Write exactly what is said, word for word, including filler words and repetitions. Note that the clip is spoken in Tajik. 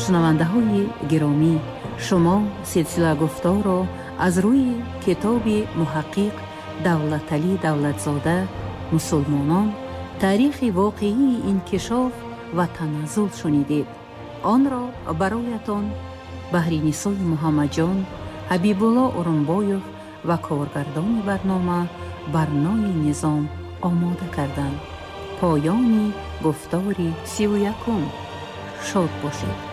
шунавандаҳои гиромӣ, шумо силсила гуфторро аз рӯи китоби муҳаққиқ Давлаталӣ Давлатзода «Мусулмонон. таърихи воқеии инкишоф ва таназзул» шунидед. онро бароятон баҳринисои муҳаммаҷон, ҳабибулло урунбоев ва коргардони барнома Барнои Низом омода карданд. поёни гуфтори сию якум. шод бошед.